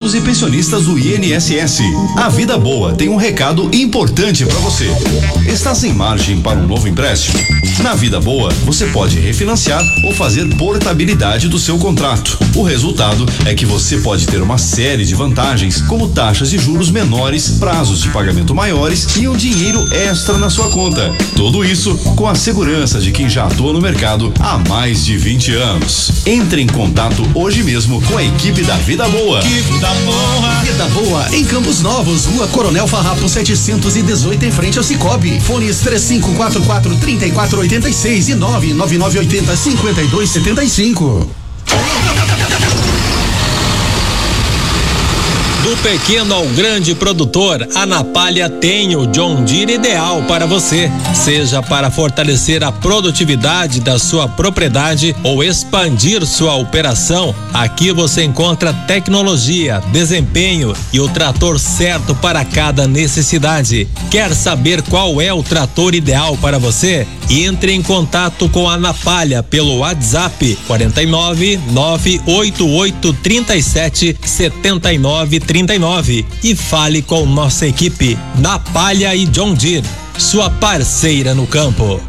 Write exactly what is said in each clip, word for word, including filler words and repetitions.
aposentados e pensionistas do I N S S. A Vida Boa tem um recado importante para você. Está sem margem para um novo empréstimo? Na Vida Boa, você pode refinanciar ou fazer portabilidade do seu contrato. O resultado é que você pode ter uma série de vantagens, como taxas de juros menores, prazos de pagamento maiores e um dinheiro extra na sua conta. Tudo isso com a segurança de quem já atua no mercado há mais de vinte anos. Entre em contato hoje mesmo com a equipe da Vida Boa. Vida Boa. Vida Boa em Campos Novos, Rua Coronel Farrapo setecentos e dezoito, em frente ao Cicobi. Fones três cinco quatro quatro, três quatro oito seis e nove nove nove oito zero, cinco dois sete cinco. Do pequeno ao grande produtor, a Napalha tem o John Deere ideal para você. Seja para fortalecer a produtividade da sua propriedade ou expandir sua operação, aqui você encontra tecnologia, desempenho e o trator certo para cada necessidade. Quer saber qual é o trator ideal para você? Entre em contato com a Napalha pelo WhatsApp quatro nove nove oito oito três sete sete nove três nove e fale com nossa equipe Napalha e John Deere, sua parceira no campo.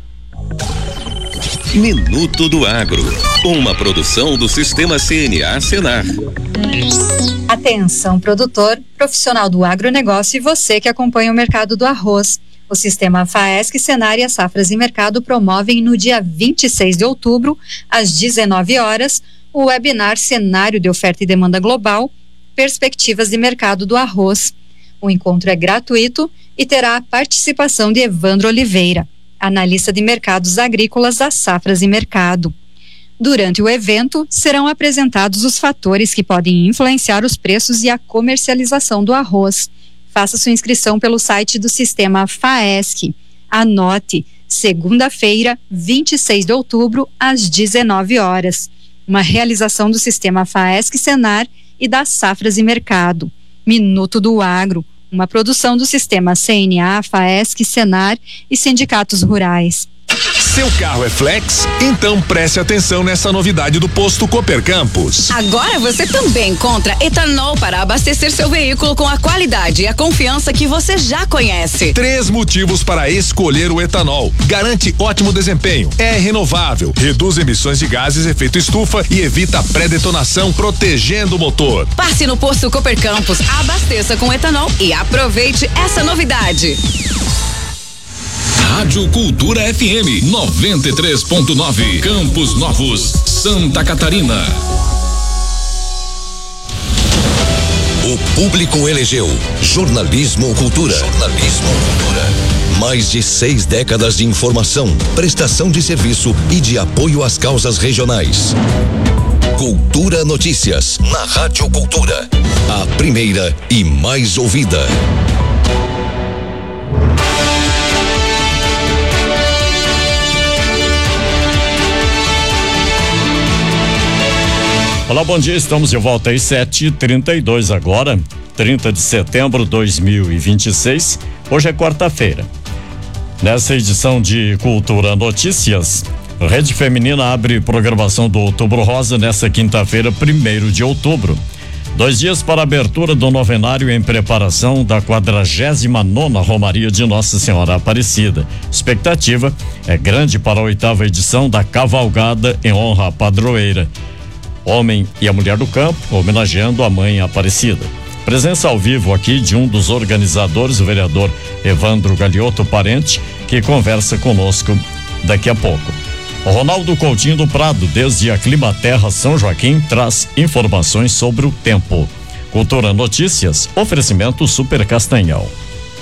Minuto do Agro, uma produção do Sistema C N A Senar. Atenção, produtor, profissional do agronegócio e você que acompanha o mercado do arroz. O Sistema FAESC, Senar e as Safras e Mercado promovem no dia vinte e seis de outubro, às dezenove horas, o webinar Cenário de Oferta e Demanda Global, Perspectivas de Mercado do Arroz. O encontro é gratuito e terá a participação de Evandro Oliveira, analista de mercados agrícolas das Safras e Mercado. Durante o evento, serão apresentados os fatores que podem influenciar os preços e a comercialização do arroz. Faça sua inscrição pelo site do Sistema FAESC. Anote, segunda-feira, vinte e seis de outubro, às dezenove horas. Uma realização do Sistema FAESC Senar e das Safras e Mercado. Minuto do Agro, uma produção do Sistema C N A, FAESC, Senar e sindicatos rurais. Seu carro é flex? Então preste atenção nessa novidade do posto Cooper Campos. Agora você também encontra etanol para abastecer seu veículo com a qualidade e a confiança que você já conhece. Três motivos para escolher o etanol: garante ótimo desempenho, é renovável, reduz emissões de gases efeito estufa e evita pré-detonação, protegendo o motor. Passe no posto Cooper Campos, abasteça com etanol e aproveite essa novidade. Rádio Cultura F M noventa e três ponto nove, Campos Novos, Santa Catarina. O público elegeu Jornalismo Cultura. Jornalismo Cultura. Mais de seis décadas de informação, prestação de serviço e de apoio às causas regionais. Cultura Notícias, na Rádio Cultura. A primeira e mais ouvida. Olá, bom dia, estamos de volta às sete e trinta e dois agora, trinta de setembro de dois mil e vinte e seis. Hoje é quarta-feira. Nessa edição de Cultura Notícias, Rede Feminina abre programação do Outubro Rosa nesta quinta-feira, primeiro de outubro. Dois dias para a abertura do novenário em preparação da quadragésima nona Romaria de Nossa Senhora Aparecida. Expectativa é grande para a oitava edição da cavalgada em honra à padroeira, Homem e a Mulher do Campo, homenageando a Mãe Aparecida. Presença ao vivo aqui de um dos organizadores, o vereador Evandro Galiotto Parente, que conversa conosco daqui a pouco. O Ronaldo Coutinho do Prado, desde a Climaterra São Joaquim, traz informações sobre o tempo. Cultura Notícias, oferecimento Super Castanhal.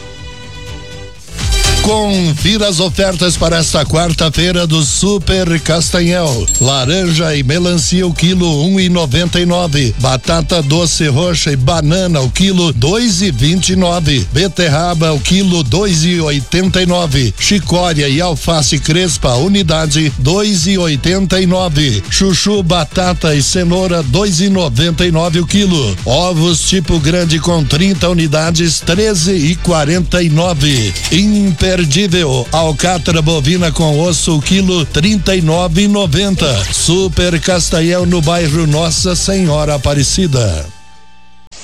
Confira as ofertas para esta quarta-feira do Super Castanhal. Laranja e melancia o quilo um e noventa e nove. Batata doce roxa e banana o quilo dois e vinte e nove. Beterraba o quilo dois e oitenta e nove. Chicória e alface crespa unidade dois e oitenta e nove. Chuchu, batata e cenoura dois e noventa e nove o quilo. Ovos tipo grande com trinta unidades treze e quarenta e nove. Imperdível alcatra bovina com osso o quilo trinta e nove e noventa. Super Castanhal no bairro Nossa Senhora Aparecida.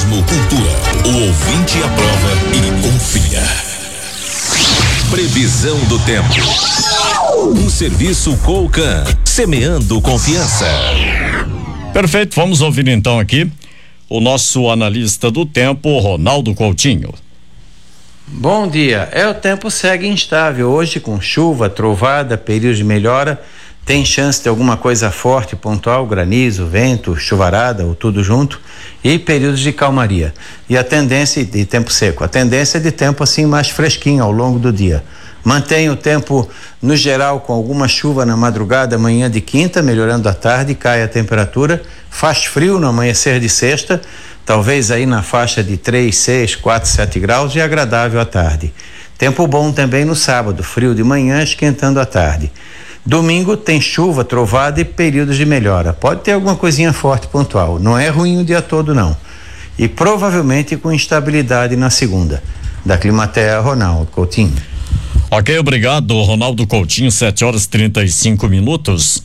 Jornalismo Cultura. O ouvinte aprova e confia. Previsão do tempo. Um serviço Colcan, semeando confiança. Perfeito, vamos ouvir então aqui o nosso analista do tempo, Ronaldo Coutinho. Bom dia, é o tempo segue instável hoje com chuva, trovada, períodos de melhora, tem chance de alguma coisa forte, pontual, granizo, vento, chuvarada ou tudo junto e períodos de calmaria e a tendência de tempo seco, a tendência é de tempo assim mais fresquinho ao longo do dia. Mantém o tempo no geral com alguma chuva na madrugada, manhã de quinta, melhorando à tarde, cai a temperatura, faz frio no amanhecer de sexta, talvez aí na faixa de três, seis, quatro, sete graus e agradável à tarde. Tempo bom também no sábado, frio de manhã, esquentando à tarde. Domingo tem chuva, trovada e períodos de melhora. Pode ter alguma coisinha forte pontual, não é ruim o dia todo não. E provavelmente com instabilidade na segunda. Da Climatea, Ronaldo Coutinho. Ok, obrigado, Ronaldo Coutinho, sete horas e trinta e cinco minutos.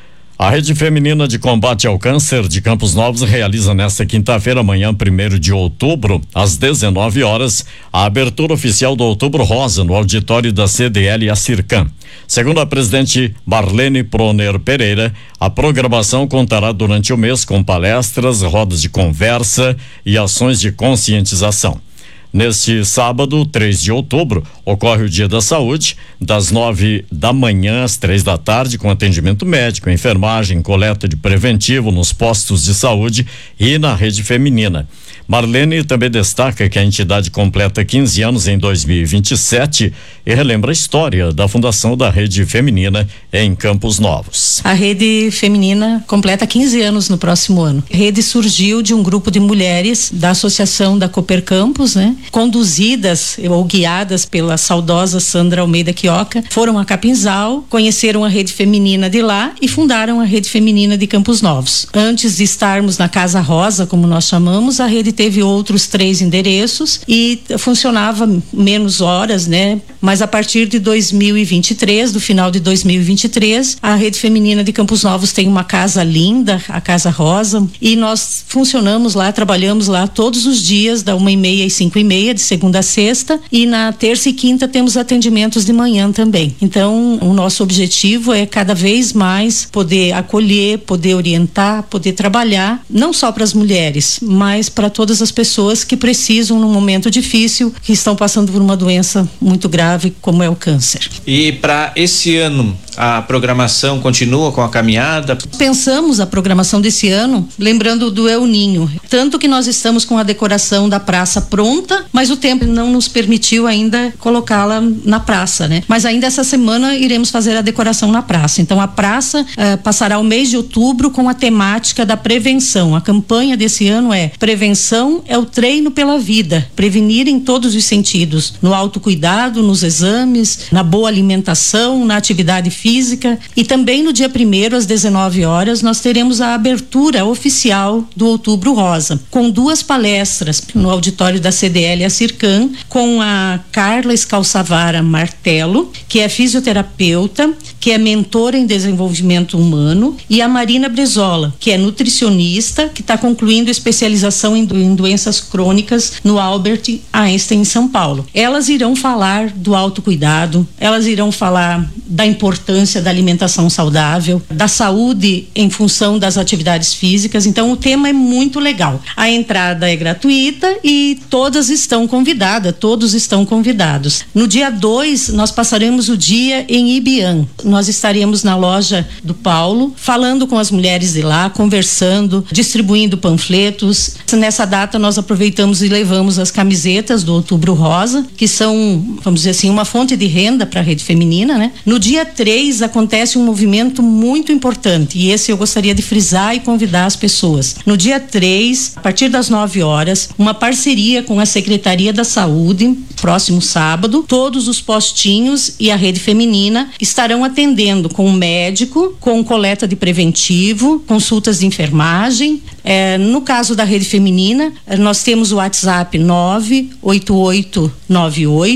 A Rede Feminina de Combate ao Câncer de Campos Novos realiza nesta quinta-feira, amanhã, primeiro de outubro, às dezenove horas, a abertura oficial do Outubro Rosa no auditório da C D L e a Circam. Segundo a presidente Marlene Proner Pereira, a programação contará durante o mês com palestras, rodas de conversa e ações de conscientização. Neste sábado, três de outubro, ocorre o Dia da Saúde, das nove da manhã às três da tarde, com atendimento médico, enfermagem, coleta de preventivo nos postos de saúde e na rede feminina. Marlene também destaca que a entidade completa quinze anos em dois mil e vinte e sete e relembra a história da fundação da Rede Feminina em Campos Novos. A Rede Feminina completa quinze anos no próximo ano. A rede surgiu de um grupo de mulheres da Associação da Cooper Campos, né? Conduzidas ou guiadas pela saudosa Sandra Almeida Quioca, foram a Capinzal, conheceram a Rede Feminina de lá e fundaram a Rede Feminina de Campos Novos. Antes de estarmos na Casa Rosa, como nós chamamos, a rede teve outros três endereços e funcionava menos horas, né? Mas a partir de dois mil e vinte e três, do final de dois mil e vinte e três, a Rede Feminina de Campos Novos tem uma casa linda, a Casa Rosa, e nós funcionamos lá, trabalhamos lá todos os dias, da uma e meia e cinco e meia, de segunda a sexta, e na terça e quinta temos atendimentos de manhã também. Então, o nosso objetivo é cada vez mais poder acolher, poder orientar, poder trabalhar, não só para as mulheres, mas para todas as pessoas que precisam num momento difícil, que estão passando por uma doença muito grave, como é o câncer. E para esse ano, a programação continua com a caminhada? Pensamos a programação desse ano, lembrando do El Ninho, tanto que nós estamos com a decoração da praça pronta, mas o tempo não nos permitiu ainda colocá-la na praça, né? Mas ainda essa semana iremos fazer a decoração na praça. Então a praça eh, passará o mês de outubro com a temática da prevenção. A campanha desse ano é: prevenção é o treino pela vida, prevenir em todos os sentidos, no autocuidado, nos exames, na boa alimentação, na atividade física. E também no dia primeiro, às dezenove horas, nós teremos a abertura oficial do Outubro Rosa, com duas palestras no auditório da C D L e a Circam, com a Carla Scalsavara Martelo, que é fisioterapeuta, que é mentora em desenvolvimento humano, e a Marina Brezola, que é nutricionista, que está concluindo especialização em, do, em doenças crônicas no Albert Einstein, em São Paulo. Elas irão falar do autocuidado, elas irão falar da importância da alimentação saudável, da saúde em função das atividades físicas. Então o tema é muito legal. A entrada é gratuita e todas estão convidadas, todos estão convidados. No dia dois, nós passaremos o dia em Ibiam. Nós estaremos na loja do Paulo, falando com as mulheres de lá, conversando, distribuindo panfletos. Nessa data nós aproveitamos e levamos as camisetas do Outubro Rosa, que são, vamos dizer assim, uma fonte de renda para a Rede Feminina, né? No dia três acontece um movimento muito importante, e esse eu gostaria de frisar e convidar as pessoas. No dia três, a partir das nove horas, uma parceria com a Secretaria da Saúde, próximo sábado, todos os postinhos e a Rede Feminina estarão atendendo com um médico, com coleta de preventivo, consultas de enfermagem. É, no caso da Rede Feminina, nós temos o WhatsApp nove oito oito nove oito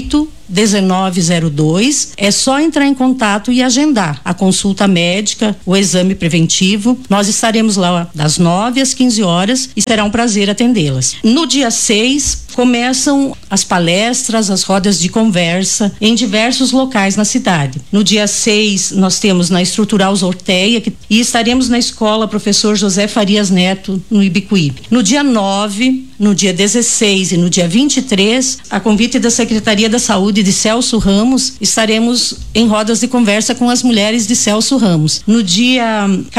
dezenove zero dois. É só entrar em contato e agendar a consulta médica, o exame preventivo. Nós estaremos lá das nove às quinze horas e será um prazer atendê-las. No dia seis, começam as palestras, as rodas de conversa em diversos locais na cidade. No dia seis, nós temos na Estrutural Zorteia que, e estaremos na escola Professor José Farias Neto, no Ibicuíbe. No dia nove, no dia dezesseis e no dia vinte e três, a convite da Secretaria da Saúde de Celso Ramos, estaremos em rodas de conversa com as mulheres de Celso Ramos. No dia